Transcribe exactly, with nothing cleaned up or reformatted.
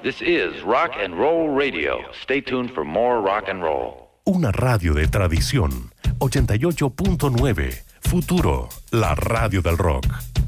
This is Rock and Roll Radio. Stay tuned for more rock and roll. Una radio de tradición. ochenta y ocho punto nueve. Futuro, la radio del rock.